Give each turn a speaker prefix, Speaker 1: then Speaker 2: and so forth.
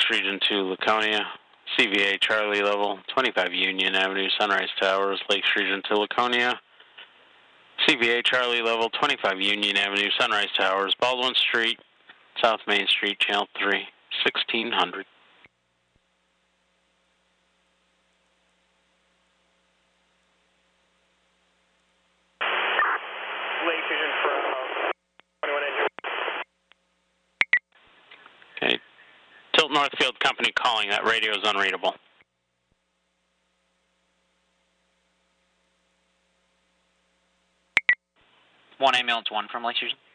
Speaker 1: Region 2, Laconia. CVA Charlie level, 25 Union Avenue, Sunrise Towers, Lakes Region 2, Laconia. CVA Charlie level, 25 Union Avenue, Sunrise Towers, Baldwin Street, South Main Street, Channel 3, 1600.
Speaker 2: Lake Region for 21 engine.
Speaker 1: Okay. Tilt Northfield Company calling. That radio is unreadable.
Speaker 3: One ambulance, one from Lake Region.